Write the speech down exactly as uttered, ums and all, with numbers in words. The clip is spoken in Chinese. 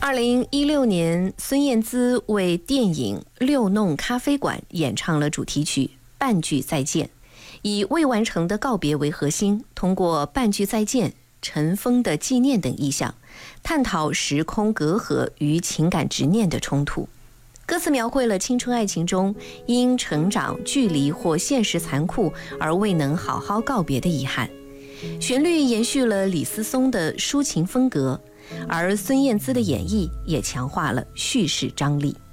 二零一六年，孙燕姿为电影《六弄咖啡馆》演唱了主题曲《半句再见》，以未完成的告别为核心，通过半句再见、尘封的纪念等意象，探讨时空隔阂与情感执念的冲突。歌词描绘了青春爱情中因成长、距离或现实残酷而未能好好告别的遗憾。旋律延续了李思松的抒情风格，而孙燕姿的演绎也强化了叙事张力。